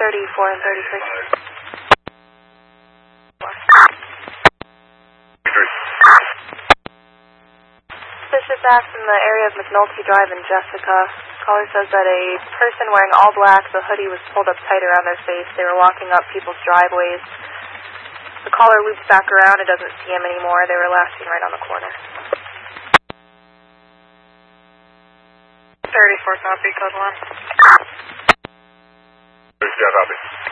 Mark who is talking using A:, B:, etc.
A: 34 and 36. Suspicious acts in the area of McNulty Drive in Jessica. Caller says that a person wearing all black, the hoodie was pulled up tight around their face. They were walking up people's driveways. The caller loops back around and doesn't see him anymore. They were last seen right on the corner.
B: 34 copy, code 1.
C: 34 copy.